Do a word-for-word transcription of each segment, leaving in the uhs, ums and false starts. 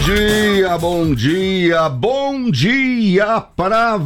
dia, bom dia, bom dia pra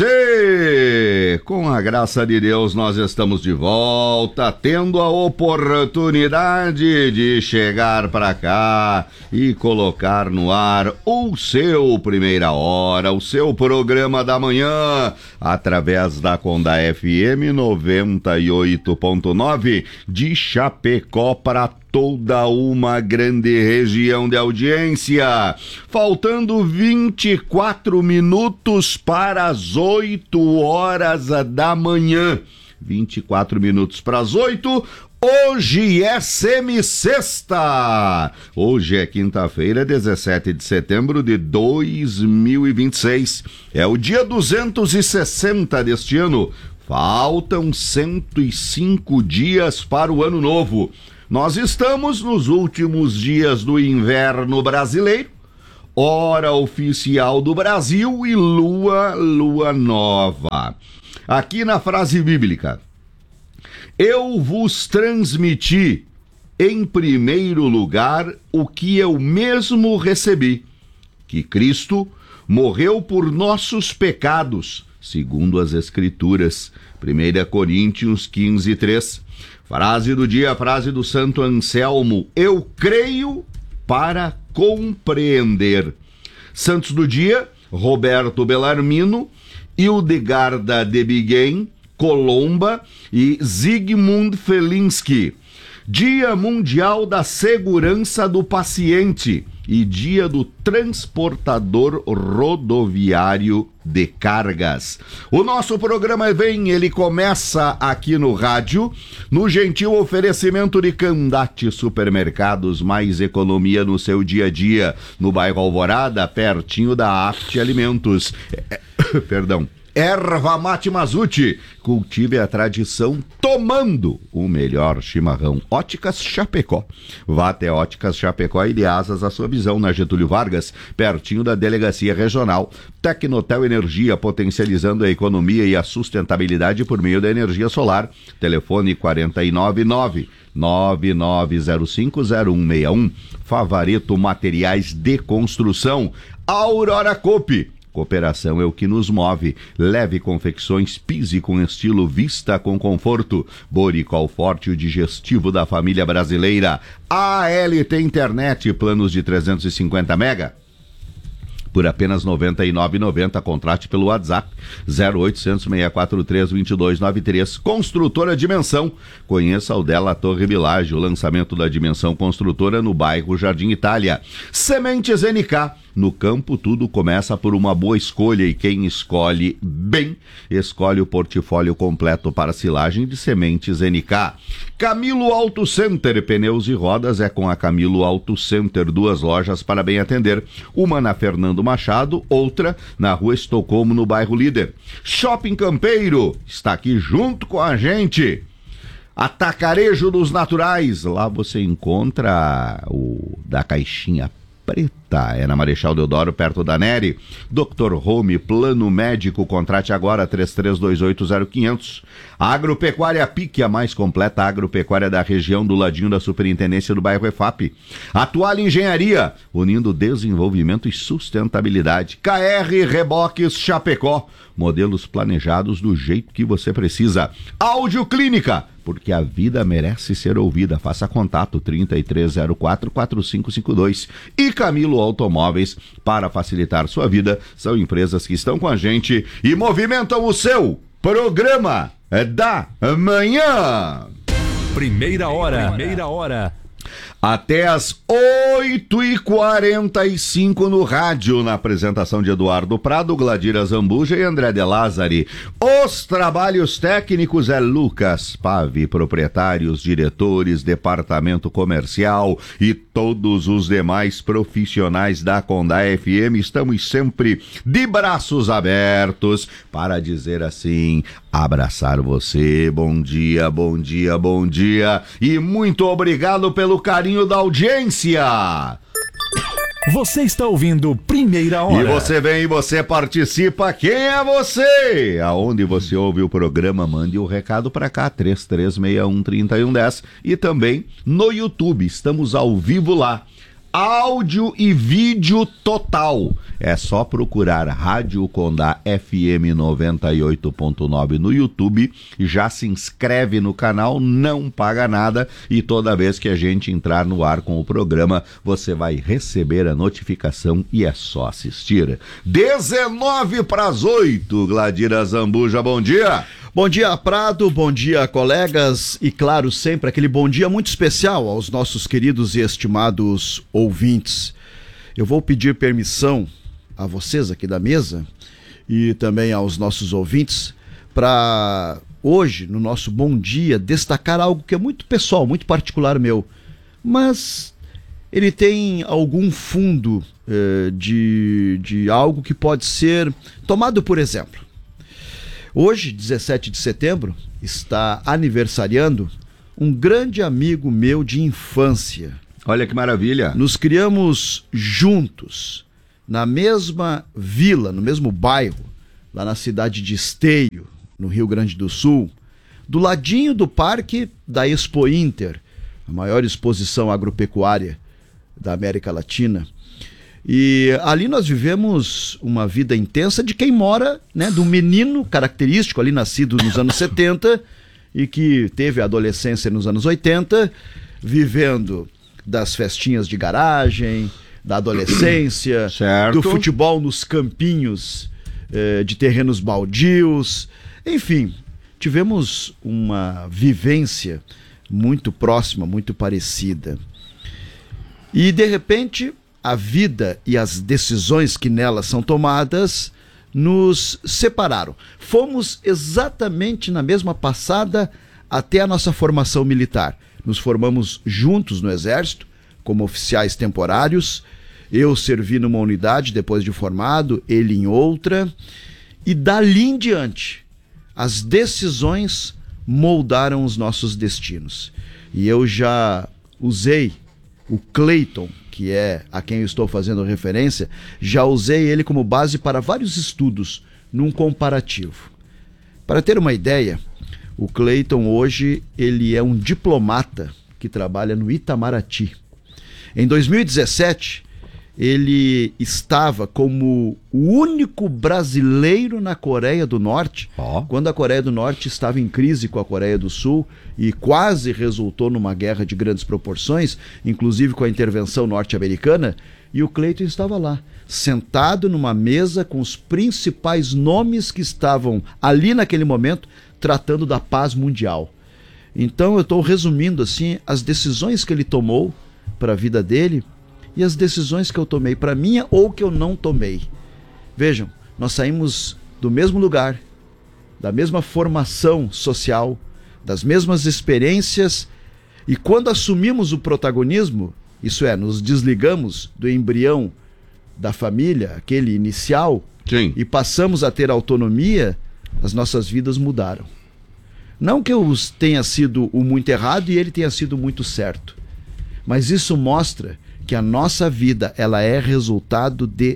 você! Com a graça de Deus, nós estamos de volta, tendo a oportunidade de chegar pra cá e colocar no ar o seu Primeira Hora, o seu programa da manhã, através da Conda F M noventa e oito ponto nove de Chapecó para toda uma grande região de audiência. Faltando vinte e quatro minutos para as oito horas da manhã. vinte e quatro minutos para as oito. Hoje é semissexta. Hoje é quinta-feira, dezessete de setembro de dois mil e vinte e seis. É o dia duzentos e sessenta deste ano. Faltam cento e cinco dias para o ano novo. Nós estamos nos últimos dias do inverno brasileiro, hora oficial do Brasil e lua, lua nova. Aqui na frase bíblica, eu vos transmiti em primeiro lugar o que eu mesmo recebi, que Cristo morreu por nossos pecados, segundo as Escrituras, primeira Coríntios quinze, três. Frase do dia, frase do Santo Anselmo, eu creio para compreender. Santos do dia, Roberto Bellarmino, Hildegarda de Bingen, Colomba e Zygmunt Felinski. Dia Mundial da Segurança do Paciente e Dia do Transportador Rodoviário de Cargas. O nosso programa vem, ele começa aqui no rádio, no gentil oferecimento de Candate Supermercados, mais economia no seu dia a dia, no bairro Alvorada, pertinho da Aft Alimentos. É, perdão. Erva Mate Mazuti, cultive a tradição tomando o melhor chimarrão. Óticas Chapecó, vá até Óticas Chapecó e dê asas à sua visão na Getúlio Vargas, pertinho da Delegacia Regional. Tecnotel Energia, potencializando a economia e a sustentabilidade por meio da energia solar. Telefone quatro nove nove, nove nove zero cinco, zero um seis um. Favareto Materiais de Construção. Aurora Coop, cooperação é o que nos move. Leve confecções, pise com estilo, vista com conforto. Boricol Forte, o digestivo da família brasileira. A L T Internet, planos de trezentos e cinquenta mega. Por apenas noventa e nove reais e noventa centavos, contrate pelo WhatsApp zero oitocentos, seis quatro três, dois dois nove três. Construtora Dimensão, conheça o Della Torre Village, o lançamento da Dimensão Construtora no bairro Jardim Itália. Sementes N K, no campo tudo começa por uma boa escolha e quem escolhe bem, escolhe o portfólio completo para silagem de sementes N K. Camilo Auto Center, pneus e rodas é com a Camilo Auto Center, duas lojas para bem atender, uma na Fernando Machado, outra na Rua Estocolmo, no bairro Líder. Shopping Campeiro está aqui junto com a gente. Atacarejo dos Naturais, lá você encontra o da caixinha preta, é na Marechal Deodoro, perto da Neri. doutor Home, plano médico, contrate agora três três dois oito zero quinhentos. Agropecuária Pique, a mais completa agropecuária da região, do ladinho da Superintendência do bairro E F A P. Atual Engenharia, unindo desenvolvimento e sustentabilidade. K R Reboques Chapecó, modelos planejados do jeito que você precisa. Áudio Clínica, porque a vida merece ser ouvida. Faça contato trinta e três zero quatro, quatro cinco cinco dois. E Camilo Automóveis, para facilitar sua vida, são empresas que estão com a gente e movimentam o seu programa da manhã. Primeira hora. Primeira hora. Até as oito e quarenta e cinco no rádio, na apresentação de Eduardo Prado, Gladira Zambuja e André de Lázari. Os trabalhos técnicos é Lucas Pave, proprietários, diretores, departamento comercial e todos os demais profissionais da Conda F M. Estamos sempre de braços abertos para dizer assim, abraçar você. Bom dia, bom dia, bom dia e muito obrigado pelo carinho da audiência. Você está ouvindo Primeira Hora. E você vem e você participa. Quem é você? Aonde você ouve o programa, mande o um recado para cá, três três seis um, três um um zero. E também no YouTube, estamos ao vivo lá. áudio e vídeo total. É só procurar Rádio Condá F M noventa e oito ponto nove no YouTube, já se inscreve no canal, não paga nada e toda vez que a gente entrar no ar com o programa, você vai receber a notificação e é só assistir. dezenove para as oito, Gladira Zambuja, bom dia! Bom dia, Prado, bom dia, colegas, e claro, sempre aquele bom dia muito especial aos nossos queridos e estimados ouvintes. Eu vou pedir permissão a vocês aqui da mesa e também aos nossos ouvintes para hoje, no nosso bom dia, destacar algo que é muito pessoal, muito particular meu, mas ele tem algum fundo eh, de, de algo que pode ser tomado por exemplo. Hoje, dezessete de setembro, está aniversariando um grande amigo meu de infância. Olha que maravilha! Nos criamos juntos, na mesma vila, no mesmo bairro, lá na cidade de Esteio, no Rio Grande do Sul, do ladinho do parque da Expo Inter, a maior exposição agropecuária da América Latina. E ali nós vivemos uma vida intensa de quem mora, né, de um menino característico ali nascido nos anos setenta e que teve a adolescência nos anos oitenta, vivendo das festinhas de garagem, da adolescência, certo. Do futebol nos campinhos eh, de terrenos baldios, enfim, tivemos uma vivência muito próxima, muito parecida. E de repente a vida e as decisões que nelas são tomadas nos separaram. Fomos exatamente na mesma passada até a nossa formação militar. Nos formamos juntos no Exército, como oficiais temporários. Eu servi numa unidade depois de formado, ele em outra. E dali em diante, as decisões moldaram os nossos destinos. E eu já usei o Cleiton, que é a quem eu estou fazendo referência, já usei ele como base para vários estudos, num comparativo. Para ter uma ideia, o Cleiton hoje ele é um diplomata que trabalha no Itamaraty. Em dois mil e dezessete, ele estava como o único brasileiro na Coreia do Norte, oh. quando a Coreia do Norte estava em crise com a Coreia do Sul e quase resultou numa guerra de grandes proporções, inclusive com a intervenção norte-americana, e o Cleiton estava lá, sentado numa mesa com os principais nomes que estavam ali naquele momento tratando da paz mundial. Então eu estou resumindo assim as decisões que ele tomou para a vida dele e as decisões que eu tomei para minha ou que eu não tomei. Vejam, nós saímos do mesmo lugar, da mesma formação social, das mesmas experiências, e quando assumimos o protagonismo, isso é, nos desligamos do embrião da família, aquele inicial, Sim. e passamos a ter autonomia, as nossas vidas mudaram. Não que eu tenha sido o muito errado e ele tenha sido muito certo, mas isso mostra que a nossa vida ela é resultado de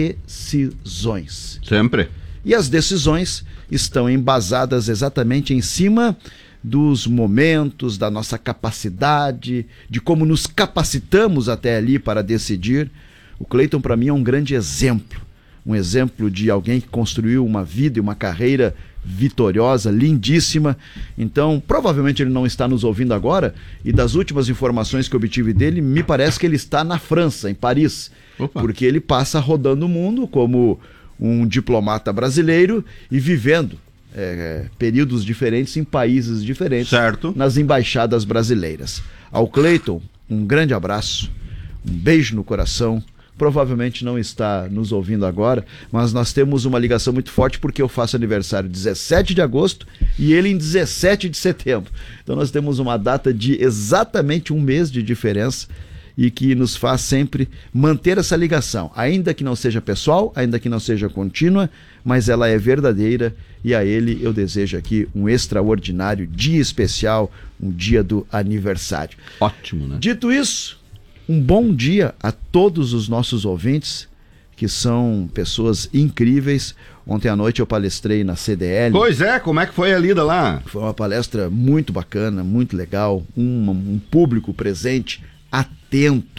decisões. Sempre. E as decisões estão embasadas exatamente em cima dos momentos, da nossa capacidade, de como nos capacitamos até ali para decidir. O Cleiton, para mim, é um grande exemplo. Um exemplo de alguém que construiu uma vida e uma carreira vitoriosa, lindíssima. Então, provavelmente ele não está nos ouvindo agora, e das últimas informações que eu obtive dele, me parece que ele está na França, em Paris. Opa. Porque ele passa rodando o mundo como um diplomata brasileiro e vivendo é, períodos diferentes em países diferentes, certo. Nas embaixadas brasileiras. Ao Cleiton, um grande abraço, um beijo no coração. Provavelmente não está nos ouvindo agora, mas nós temos uma ligação muito forte porque eu faço aniversário dezessete de agosto e ele em dezessete de setembro. Então nós temos uma data de exatamente um mês de diferença e que nos faz sempre manter essa ligação, ainda que não seja pessoal, ainda que não seja contínua, mas ela é verdadeira, e a ele eu desejo aqui um extraordinário dia especial, um dia do aniversário. Ótimo, né? Dito isso, um bom dia a todos os nossos ouvintes, que são pessoas incríveis. Ontem à noite eu palestrei na C D L. Pois é, como é que foi a lida lá? Foi uma palestra muito bacana, muito legal, um, um público presente, atento,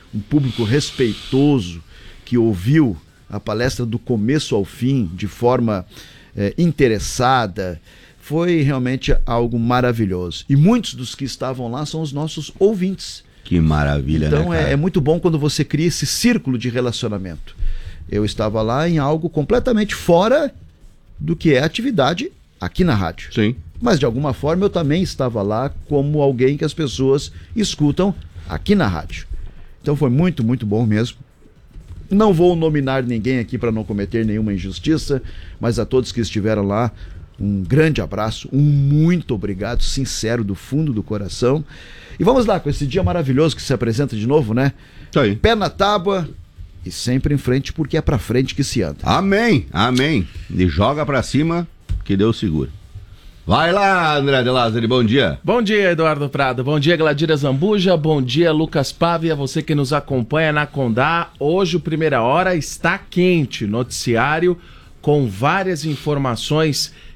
um público respeitoso que ouviu a palestra do começo ao fim, de forma é, interessada. Foi realmente algo maravilhoso. E muitos dos que estavam lá são os nossos ouvintes. Que maravilha, então, né, cara? é, é muito bom quando você cria esse círculo de relacionamento. Eu estava lá em algo completamente fora do que é a atividade aqui na rádio. Sim. Mas de alguma forma eu também estava lá como alguém que as pessoas escutam aqui na rádio. Então foi muito, muito bom mesmo. Não vou nominar ninguém aqui para não cometer nenhuma injustiça, mas a todos que estiveram lá, um grande abraço, um muito obrigado, sincero, do fundo do coração. E vamos lá, com esse dia maravilhoso que se apresenta de novo, né? Isso aí. Pé na tábua e sempre em frente, porque é pra frente que se anda. Amém, amém. E joga pra cima que Deus segura. Vai lá, André de Lázaro, bom dia. Bom dia, Eduardo Prado. Bom dia, Gladira Zambuja. Bom dia, Lucas Pávia, você que nos acompanha na Condá. Hoje o Primeira Hora está quente, noticiário com várias informações